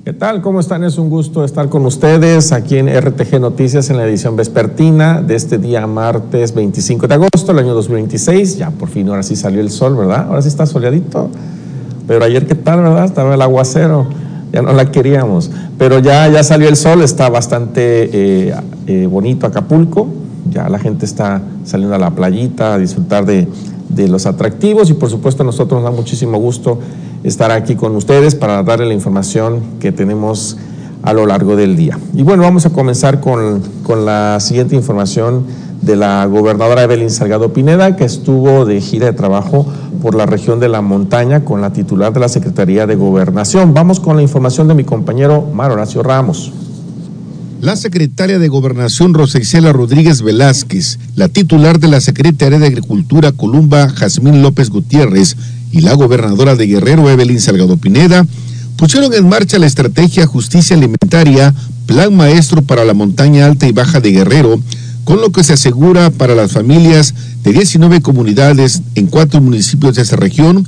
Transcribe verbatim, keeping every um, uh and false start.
¿Qué tal? ¿Cómo están? Es un gusto estar con ustedes aquí en R T G Noticias en la edición vespertina de este día martes veinticinco de agosto del año dos mil veintiséis. Ya por fin, ahora sí salió el sol, ¿verdad? Ahora sí está soleadito. Pero ayer, ¿qué tal, verdad? Estaba el aguacero, ya no la queríamos. Pero ya, ya salió el sol, está bastante eh, eh, bonito Acapulco. Ya la gente está saliendo a la playita a disfrutar de, de los atractivos y por supuesto a nosotros nos da muchísimo gusto estar aquí con ustedes para darle la información que tenemos a lo largo del día. Y bueno, vamos a comenzar con, con la siguiente información de la gobernadora Evelyn Salgado Pineda, que estuvo de gira de trabajo por la región de la montaña con la titular de la Secretaría de Gobernación. Vamos con la información de mi compañero Mar Horacio Ramos. La secretaria de Gobernación Rosa Isela Rodríguez Velázquez, la titular de la Secretaría de Agricultura Columba Jazmín López Gutiérrez y la gobernadora de Guerrero Evelyn Salgado Pineda pusieron en marcha la estrategia Justicia Alimentaria, Plan Maestro para la Montaña Alta y Baja de Guerrero, con lo que se asegura para las familias de diecinueve comunidades en cuatro municipios de esa región